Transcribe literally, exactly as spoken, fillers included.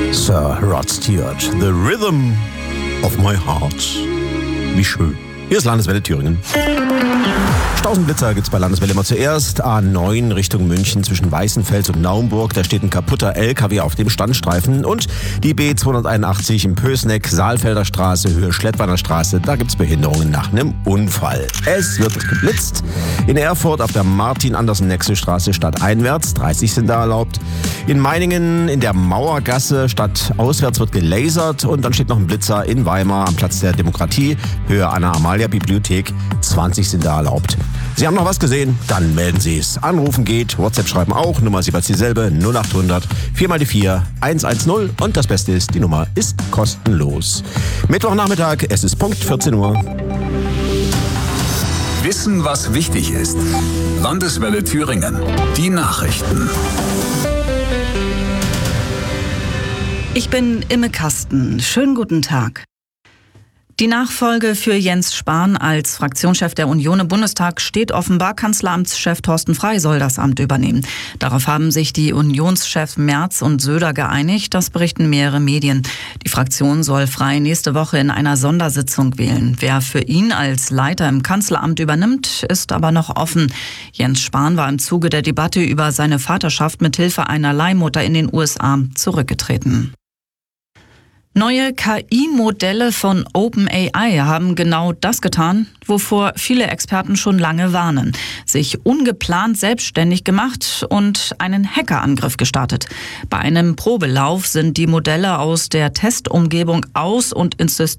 Sir Rod Stewart, The Rhythm of My Heart. Wie schön. Hier ist Landeswelle Thüringen. Stausenblitzer gibt's bei Landeswelle immer zuerst. A neun Richtung München zwischen Weißenfels und Naumburg. Da steht ein kaputter L K W auf dem Standstreifen. Und die B zweihunderteinundachtzig im Pößneck, Saalfelder Straße, Höhe Schlettweiner Straße. Da gibt's Behinderungen nach einem Unfall. Es wird geblitzt. In Erfurt auf der Martin-Andersen-Nexel-Straße stadteinwärts. dreißig sind da erlaubt. In Meiningen in der Mauergasse stadtauswärts wird gelasert. Und dann steht noch ein Blitzer in Weimar am Platz der Demokratie. Höhe Anna-Amalia-Bibliothek. zwanzig sind da erlaubt. Sie haben noch was gesehen? Dann melden Sie es. Anrufen geht, WhatsApp schreiben auch. Nummer ist jeweils dieselbe. null acht hundert vier mal die vier eins eins null. Und das Beste ist, die Nummer ist kostenlos. Mittwochnachmittag, es ist Punkt vierzehn Uhr. Wissen, was wichtig ist. Landeswelle Thüringen. Die Nachrichten. Ich bin Imme Kasten. Schönen guten Tag. Die Nachfolge für Jens Spahn als Fraktionschef der Union im Bundestag steht offenbar. Kanzleramtschef Thorsten Frey soll das Amt übernehmen. Darauf haben sich die Unionschefs Merz und Söder geeinigt. Das berichten mehrere Medien. Die Fraktion soll Frey nächste Woche in einer Sondersitzung wählen. Wer für ihn als Leiter im Kanzleramt übernimmt, ist aber noch offen. Jens Spahn war im Zuge der Debatte über seine Vaterschaft mit Hilfe einer Leihmutter in den U S A zurückgetreten. Neue K I-Modelle von OpenAI haben genau das getan, wovor viele Experten schon lange warnen. Sich ungeplant selbstständig gemacht und einen Hackerangriff gestartet. Bei einem Probelauf sind die Modelle aus der Testumgebung aus und ins System